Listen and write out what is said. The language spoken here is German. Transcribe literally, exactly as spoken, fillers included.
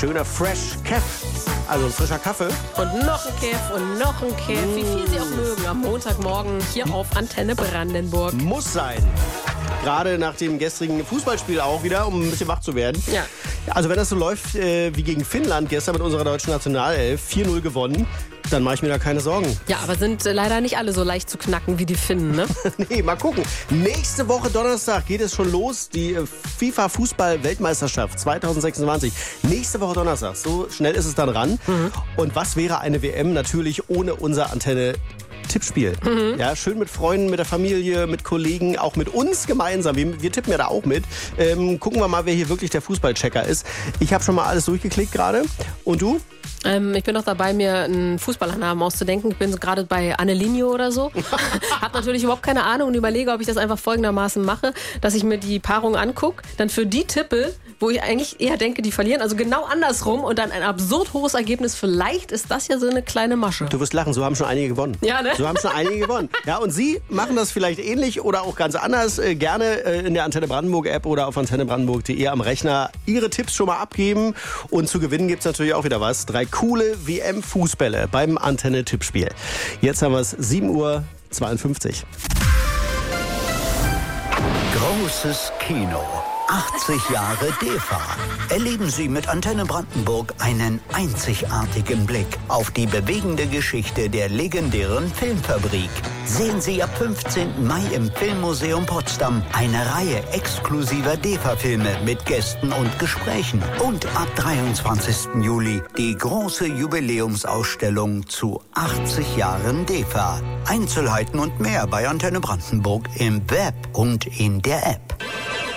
schöner Fresh Kef, also ein frischer Kaffee. Und noch ein Kef und noch ein Kef, mm. wie viel Sie auch mögen, am Montagmorgen hier auf Antenne Brandenburg. Muss sein. Gerade nach dem gestrigen Fußballspiel auch wieder, um ein bisschen wach zu werden. Ja. Also wenn das so läuft äh, wie gegen Finnland gestern mit unserer deutschen Nationalelf, vier null gewonnen, dann mache ich mir da keine Sorgen. Ja, aber sind äh, leider nicht alle so leicht zu knacken wie die Finnen, ne? Nee, mal gucken. Nächste Woche Donnerstag geht es schon los, die äh, FIFA-Fußball-Weltmeisterschaft zwanzig sechsundzwanzig. Nächste Woche Donnerstag, so schnell ist es dann ran. Mhm. Und was wäre eine W M natürlich ohne unser Antenne Tippspiel. Mhm. Ja, schön mit Freunden, mit der Familie, mit Kollegen, auch mit uns gemeinsam. Wir, wir tippen ja da auch mit. Ähm, gucken wir mal, wer hier wirklich der Fußballchecker ist. Ich habe schon mal alles durchgeklickt gerade. Und du? Ähm, ich bin noch dabei, mir einen Fußballernamen auszudenken. Ich bin so gerade bei Annelinho oder so. Hab natürlich überhaupt keine Ahnung und überlege, ob ich das einfach folgendermaßen mache, dass ich mir die Paarung angucke, dann für die tippe, wo ich eigentlich eher denke, die verlieren. Also genau andersrum und dann ein absurd hohes Ergebnis. Vielleicht ist das ja so eine kleine Masche. Du wirst lachen, so haben schon einige gewonnen. Ja, ne? So haben schon einige gewonnen. Ja, und Sie machen das vielleicht ähnlich oder auch ganz anders. Äh, gerne äh, in der Antenne Brandenburg App oder auf antenne brandenburg punkt de am Rechner Ihre Tipps schon mal abgeben. Und zu gewinnen gibt es natürlich auch wieder was. Drei coole W M-Fußbälle beim Antenne-Tippspiel. Jetzt haben wir es sieben Uhr zweiundfünfzig. Großes Kino. achtzig Jahre D E F A. Erleben Sie mit Antenne Brandenburg einen einzigartigen Blick auf die bewegende Geschichte der legendären Filmfabrik. Sehen Sie ab fünfzehnten Mai im Filmmuseum Potsdam eine Reihe exklusiver D E F A-Filme mit Gästen und Gesprächen. Und ab dreiundzwanzigsten Juli die große Jubiläumsausstellung zu achtzig Jahren D E F A. Einzelheiten und mehr bei Antenne Brandenburg im Web und in der App.